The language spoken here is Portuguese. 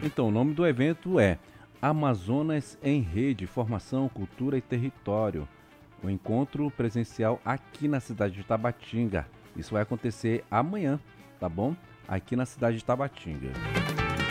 Então, o nome do evento é Amazonas em Rede, Formação, Cultura e Território. O encontro presencial aqui na cidade de Tabatinga. Isso vai acontecer amanhã, tá bom? Aqui na cidade de Tabatinga.